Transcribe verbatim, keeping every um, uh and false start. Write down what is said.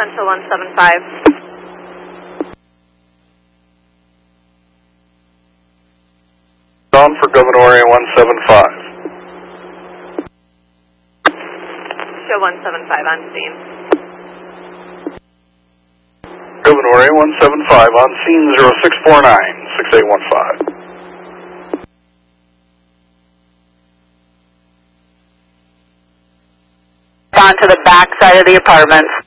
Central one seven five. On for Governor Area one seven five. Show one seven five on scene. Governor Area one seven five on scene zero six four nine, six eight one five. On to the back side of the apartments.